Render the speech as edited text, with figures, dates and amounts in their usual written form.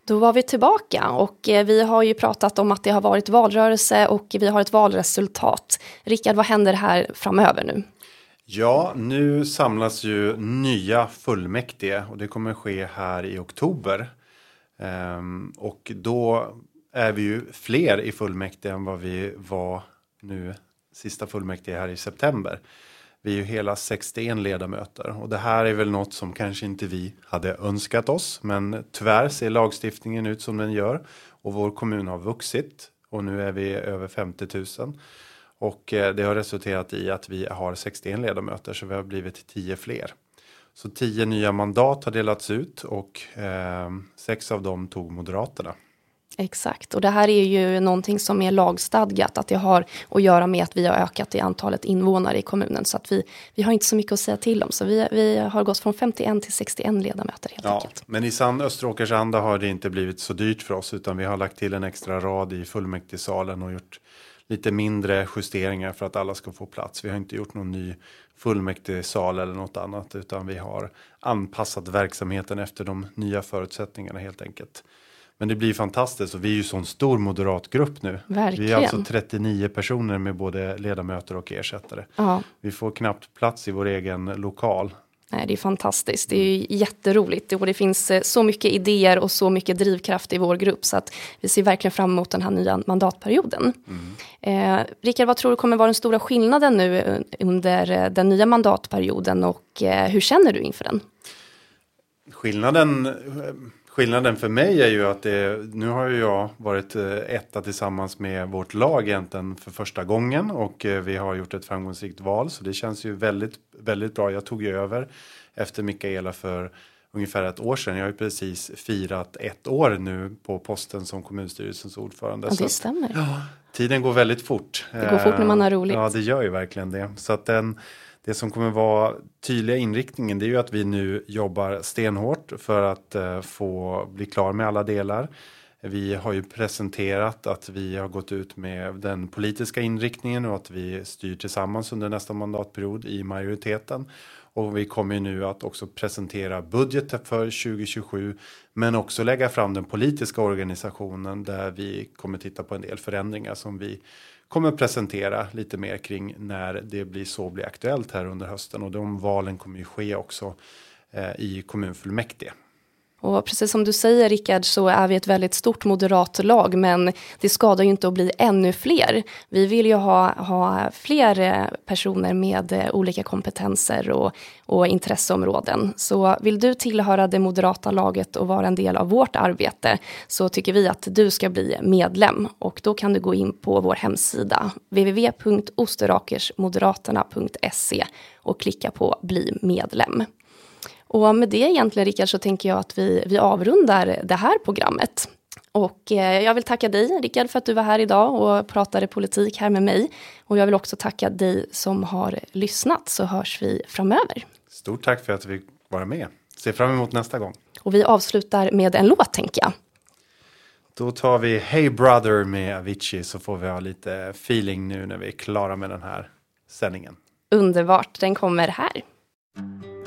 Då var vi tillbaka och vi har ju pratat om att det har varit valrörelse och vi har ett valresultat. Rickard, vad händer här framöver nu? Ja, nu samlas ju nya fullmäktige och det kommer ske här i oktober. Och då är vi ju fler i fullmäktige än vad vi var nu sista fullmäktige här i september. Vi är ju hela 61 ledamöter och det här är väl något som kanske inte vi hade önskat oss. Men tyvärr ser lagstiftningen ut som den gör och vår kommun har vuxit och nu är vi över 50 000. Och det har resulterat i att vi har 61 ledamöter så vi har blivit 10 fler. Så 10 nya mandat har delats ut och 6 av dem tog Moderaterna. Exakt, och det här är ju någonting som är lagstadgat, att det har att göra med att vi har ökat i antalet invånare i kommunen, så att vi har inte så mycket att säga till om, så vi har gått från 51 till 61 ledamöter helt enkelt. Men i sann Österåkers anda har det inte blivit så dyrt för oss, utan vi har lagt till en extra rad i fullmäktigesalen och gjort lite mindre justeringar för att alla ska få plats. Vi har inte gjort någon ny fullmäktigesal eller något annat, utan vi har anpassat verksamheten efter de nya förutsättningarna helt enkelt. Men det blir fantastiskt och vi är ju sån stor moderatgrupp nu. Verkligen. Vi är alltså 39 personer med både ledamöter och ersättare. Ja. Vi får knappt plats i vår egen lokal. Nej, det är fantastiskt. Det är ju jätteroligt och det finns så mycket idéer och så mycket drivkraft i vår grupp, så att vi ser verkligen fram emot den här nya mandatperioden. Rickard, vad tror du kommer vara den stora skillnaden nu under den nya mandatperioden och hur känner du inför den? Skillnaden för mig är ju att nu har ju jag varit etta tillsammans med vårt lag egentligen för första gången och vi har gjort ett framgångsrikt val, så det känns ju väldigt, väldigt bra. Jag tog ju över efter Mikaela för ungefär ett år sedan. Jag har ju precis firat 1 år nu på posten som kommunstyrelsens ordförande. Ja, det stämmer. Ja, tiden går väldigt fort. Det går fort när man har roligt. Ja, det gör ju verkligen det. Så att det som kommer vara tydliga inriktningen, det är ju att vi nu jobbar stenhårt för att få bli klar med alla delar. Vi har ju presenterat att vi har gått ut med den politiska inriktningen och att vi styr tillsammans under nästa mandatperiod i majoriteten. Och vi kommer ju nu att också presentera budgeten för 2027, men också lägga fram den politiska organisationen där vi kommer titta på en del förändringar som vi kommer presentera lite mer kring när det blir aktuellt här under hösten. Och de valen kommer ju ske också i kommunfullmäktige. Och precis som du säger, Rickard, så är vi ett väldigt stort moderat lag, men det skadar ju inte att bli ännu fler. Vi vill ju ha fler personer med olika kompetenser och intresseområden. Så vill du tillhöra det moderata laget och vara en del av vårt arbete, så tycker vi att du ska bli medlem. Och då kan du gå in på vår hemsida www.osterakersmoderaterna.se och klicka på bli medlem. Och med det egentligen, Rickard, så tänker jag att vi avrundar det här programmet. Och jag vill tacka dig, Rickard, för att du var här idag och pratade politik här med mig. Och jag vill också tacka dig som har lyssnat, så hörs vi framöver. Stort tack för att vi var med. Se fram emot nästa gång. Och vi avslutar med en låt, tänker jag. Då tar vi Hey Brother med Avicii, så får vi ha lite feeling nu när vi är klara med den här sändningen. Underbart, den kommer här.